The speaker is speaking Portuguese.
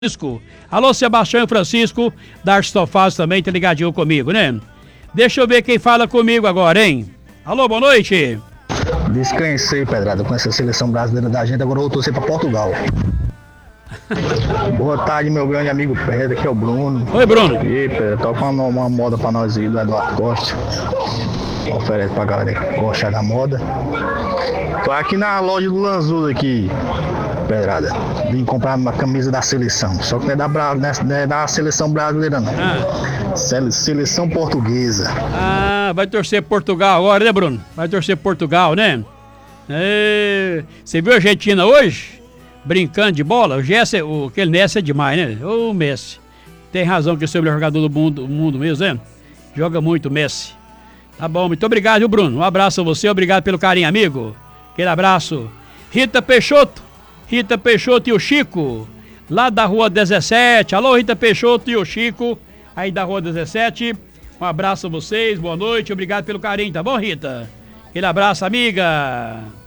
Francisco. Alô, Sebastião e Francisco, da Arstofaz também, tá ligadinho comigo, né? Deixa eu ver quem fala comigo agora, hein? Alô, boa noite. Descansei, Pedrada, com essa seleção brasileira da gente, agora eu vou torcer pra Portugal. Boa tarde, meu grande amigo Pedro, aqui é o Bruno. Oi, Bruno. E aí, Pedro, toca uma moda pra nós aí, do Eduardo Costa. Oferece pra galera que gosta da moda. Tô aqui na loja do Lanzudo aqui, Pedrada. Vim comprar uma camisa da seleção, só que não é da seleção brasileira não. Seleção portuguesa. Ah, vai torcer Portugal agora, né, Bruno? Vai torcer Portugal, né? Você viu a Argentina hoje? Brincando de bola? Aquele Messi é demais, né? Ô, Messi. Tem razão que esse é o melhor jogador do mundo mesmo, né? Joga muito o Messi. Tá bom, muito obrigado, viu, Bruno? Um abraço a você, obrigado pelo carinho, amigo. Aquele abraço. Rita Peixoto e o Chico, lá da Rua 17. Alô, Rita Peixoto e o Chico, aí da Rua 17. Um abraço a vocês, boa noite, obrigado pelo carinho, tá bom, Rita? Aquele abraço, amiga.